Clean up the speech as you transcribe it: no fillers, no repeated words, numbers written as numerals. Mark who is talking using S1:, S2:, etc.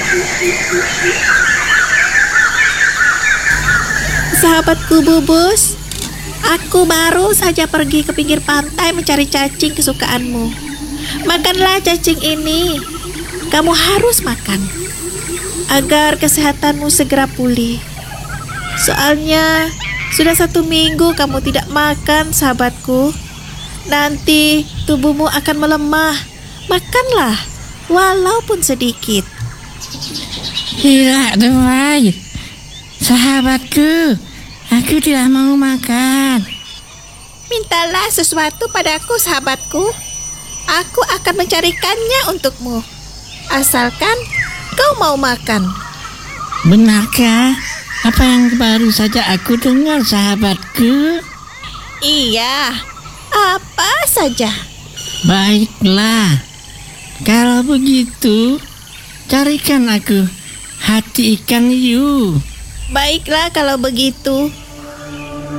S1: Sahabatku Bubus, aku baru saja pergi ke pinggir pantai mencari cacing kesukaanmu. Makanlah cacing ini. Kamu harus makan agar kesehatanmu segera pulih. Soalnya sudah 1 minggu kamu tidak makan, sahabatku. Nanti tubuhmu akan melemah. Makanlah, walaupun sedikit.
S2: Tidak, Duai. Sahabatku, aku tidak mau makan.
S1: Mintalah sesuatu padaku, sahabatku. Aku akan mencarikannya untukmu. Asalkan kau mau makan.
S2: Benarkah apa yang baru saja aku dengar, sahabatku?
S1: Iya, apa saja.
S2: Baiklah, kalau begitu, carikan aku hati ikan hiu.
S1: Baiklah kalau begitu.